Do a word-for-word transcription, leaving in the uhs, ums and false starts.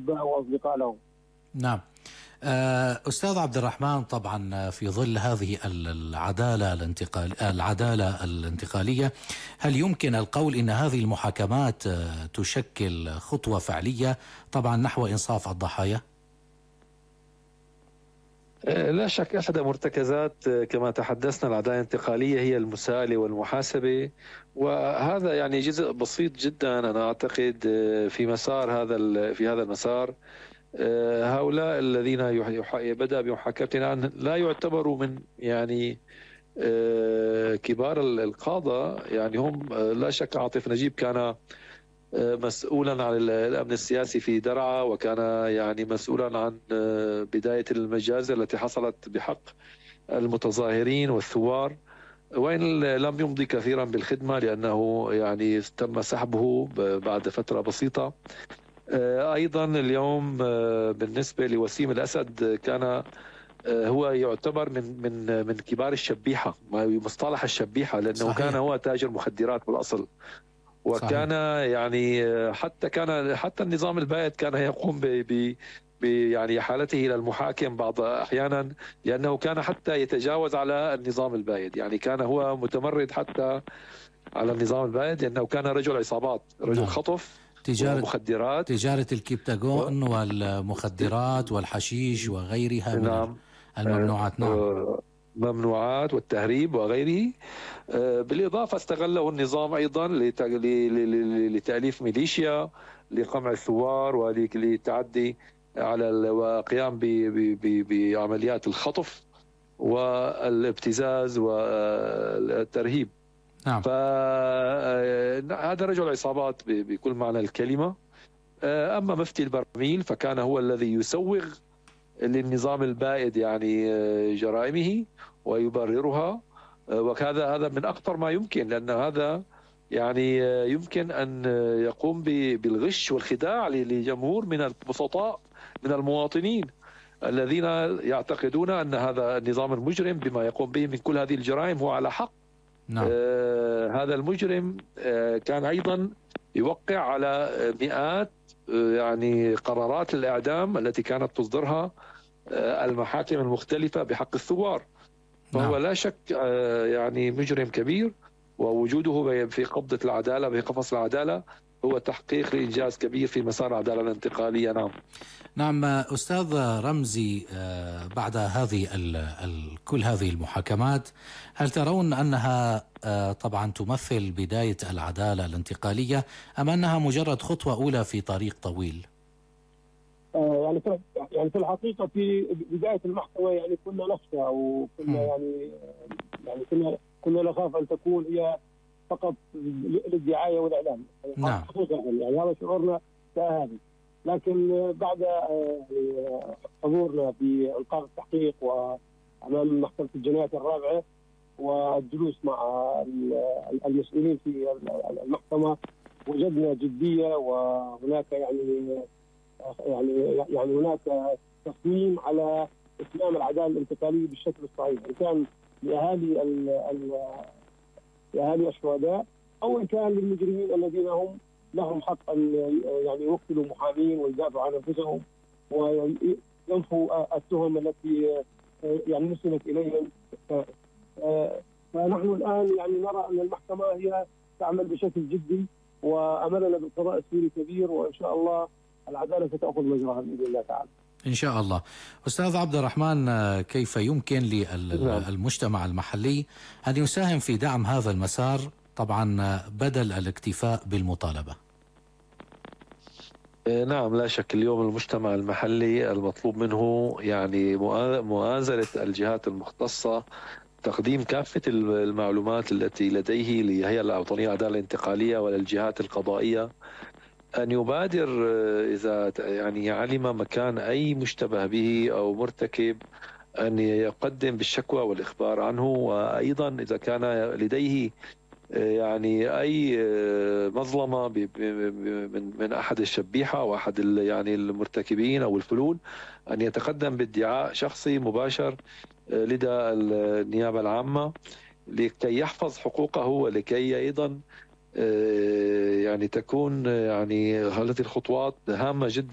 أحباء وأصدقاء لهم. نعم. أستاذ عبد الرحمن، طبعا في ظل هذه العدالة الانتقال العدالة الانتقالية، هل يمكن القول إن هذه المحاكمات تشكل خطوة فعلية طبعا نحو إنصاف الضحايا؟ لا شك أحد مرتكزات كما تحدثنا العدالة الانتقالية هي المساءلة والمحاسبة، وهذا يعني جزء بسيط جدا أنا أعتقد في مسار هذا في هذا المسار. هؤلاء الذين بدأ بمحاكمتنا لا يعتبروا من يعني كبار القادة، يعني هم لا شك عاطف نجيب كان مسؤولا عن الأمن السياسي في درعا، وكان يعني مسؤولا عن بداية المجازر التي حصلت بحق المتظاهرين والثوار، وإن لم يمضي كثيرا بالخدمة لأنه يعني تم سحبه بعد فترة بسيطة. أيضا اليوم بالنسبة لوسيم الأسد كان هو يعتبر من من من كبار الشبيحة، مصطلح الشبيحة، لأنه صحيح. كان هو تاجر مخدرات بالأصل، وكان صحيح. يعني حتى كان حتى النظام البائد كان يقوم ب ب يعني حالته الى المحاكم بعض احيانا، لانه كان حتى يتجاوز على النظام البائد، يعني كان هو متمرد حتى على النظام البائد لانه كان رجل عصابات، رجل نعم. خطف تجارة ومخدرات، تجارة الكبتاغون و... والمخدرات والحشيش وغيرها من نعم. الممنوعات. نعم ممنوعات والتهريب وغيره. بالإضافة استغله النظام أيضا لتأليف ميليشيا لقمع الثوار وللتعدي على وقيام بعمليات الخطف والابتزاز والترهيب. نعم. فهذا رجل عصابات بكل معنى الكلمة. أما مفتي البرميل فكان هو الذي يسوغ للنظام البائد يعني جرائمه ويبررها، وهذا هذا من أخطر ما يمكن، لأن هذا يعني يمكن أن يقوم بالغش والخداع لجمهور من البسطاء من المواطنين الذين يعتقدون أن هذا النظام المجرم بما يقوم به من كل هذه الجرائم هو على حق. نعم. آه هذا المجرم آه كان أيضا يوقع على مئات يعني قرارات الإعدام التي كانت تصدرها المحاكم المختلفة بحق الثوار، فهو نعم. لا شك يعني مجرم كبير، ووجوده في قبضة العدالة في قفص العدالة هو تحقيق لإنجاز كبير في مسار العدالة الانتقالية. نعم نعم. أستاذ رمزي، بعد هذه ال ال كل هذه المحاكمات، هل ترون أنها طبعا تمثل بداية العدالة الانتقالية أم أنها مجرد خطوة أولى في طريق طويل؟ يعني في يعني في الحقيقة في بداية المحكمة يعني كنا نخشى وكنا يعني يعني كنا كنا نخاف أن تكون هي فقط للدعاية والإعلام. نعم. يعني هذا شعورنا كهذا، لكن بعد حضورنا بإلقاء التحقيق وأمام محكمة الجنايات الرابعة والجلوس مع المسؤولين في المحكمة وجدنا جدية، وهناك يعني يعني يعني هناك تصميم على إتمام العدالة الانتقالية بالشكل الصحيح، إن كان لأهالي لأهالي الشهداء أو إن كان للمجرمين الذين هم لهم حق أن يعني يوكلوا محامين ويدافعوا عن أنفسهم وينفوا التهم التي يعني نسبت إليهم. فنحن الآن يعني نرى أن المحكمة هي تعمل بشكل جدي، وأملنا بالقضاء السوري كبير، وإن شاء الله العدالة ستأخذ مجراها بإذن الله تعالى. إن شاء الله. أستاذ عبد الرحمن، كيف يمكن للمجتمع المحلي أن يساهم في دعم هذا المسار طبعا بدل الاكتفاء بالمطالبة؟ نعم لا شك اليوم المجتمع المحلي المطلوب منه يعني مؤازرة الجهات المختصة، تقديم كافة المعلومات التي لديه للهيئة الوطنية للعدالة الانتقالية وللجهات القضائية، أن يبادر إذا يعني علم مكان أي مشتبه به أو مرتكب أن يقدم بالشكوى والإخبار عنه، وأيضا إذا كان لديه يعني أي مظلمة من أحد الشبيحة أو أحد يعني المرتكبين أو الفلول أن يتقدم بادعاء شخصي مباشر لدى النيابة العامة لكي يحفظ حقوقه، ولكي أيضا يعني تكون يعني هذه الخطوات هامة جدا